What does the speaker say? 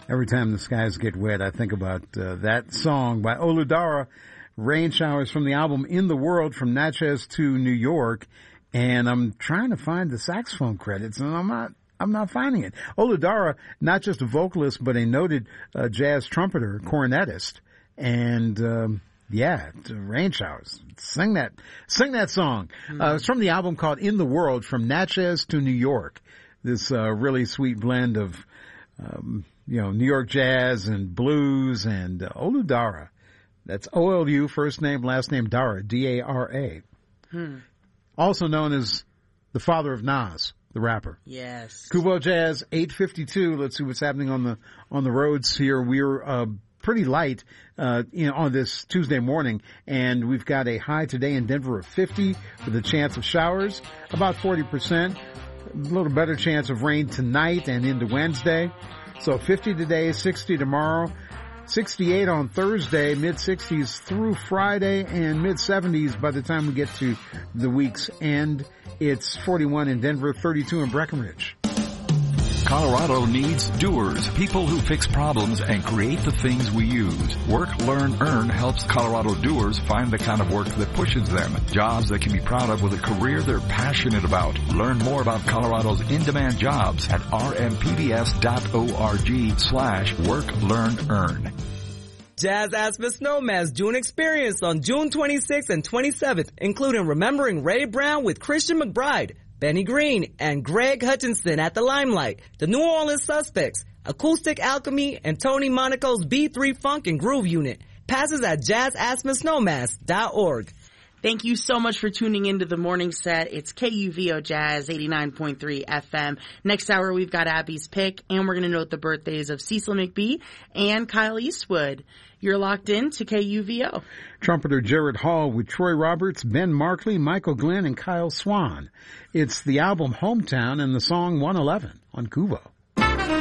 Every time the skies get wet, I think about that song by Oludara, Rain Showers, from the album In the World, From Natchez to New York. And I'm trying to find the saxophone credits, and I'm not finding it. Oludara, not just a vocalist, but a noted jazz trumpeter, cornetist. And Rain Showers. Sing that song. It's from the album called In the World, From Natchez to New York. This really sweet blend of New York jazz and blues, and Oludara. That's O-L-U, first name, last name, Dara, D-A-R-A. Also known as the father of Nas, the rapper. Yes. Kubo Jazz, 8:52. Let's see what's happening on the roads here. We're pretty light on this Tuesday morning, and we've got a high today in Denver of 50 with a chance of showers, about 40%. A little better chance of rain tonight and into Wednesday. So 50 today, 60 tomorrow, 68 on Thursday, mid-60s through Friday, and mid-70s by the time we get to the week's end. It's 41 in Denver, 32 in Breckenridge. Colorado needs doers, people who fix problems and create the things we use. Work, Learn, Earn helps Colorado doers find the kind of work that pushes them. Jobs that can be proud of with a career they're passionate about. Learn more about Colorado's in-demand jobs at rmpbs.org/Work, Learn, Earn. Jazz Aspen Snowman's June experience on June 26th and 27th, including Remembering Ray Brown with Christian McBride, Benny Green, and Greg Hutchinson at the Limelight, the New Orleans Suspects, Acoustic Alchemy, and Tony Monaco's B3 Funk and Groove Unit. Passes at jazzaspensnowmass.org. Thank you so much for tuning into the morning set. It's KUVO Jazz 89.3 FM. Next hour, we've got Abby's Pick, and we're going to note the birthdays of Cecil McBee and Kyle Eastwood. You're locked in to KUVO. Trumpeter Jared Hall with Troy Roberts, Ben Markley, Michael Glenn, and Kyle Swan. It's the album Hometown and the song 111 on Kuvo.